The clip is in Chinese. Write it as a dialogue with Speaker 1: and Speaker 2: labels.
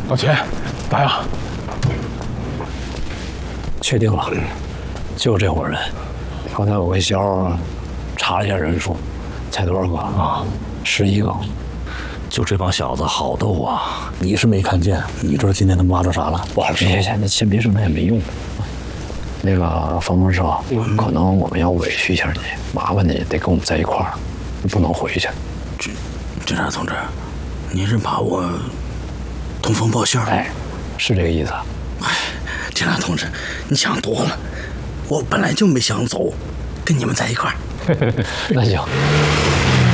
Speaker 1: 老钱，咋样？
Speaker 2: 确定了，就这伙人。刚才我跟肖查了一下人数，才多少个啊？11个。
Speaker 3: 就这帮小子好斗啊！你是没看见，你知道今天他们挖着啥了？不好说。
Speaker 2: 先别说，那也没用。那个方公社，可能我们要委屈一下你，麻烦你得跟我们在一块儿，不能回去。
Speaker 3: 警察同志，您是怕我通风报信？
Speaker 2: 哎，是这个意思。
Speaker 3: 哎，警察同志，你想多了，我本来就没想走，跟你们在一块儿。
Speaker 2: 那行。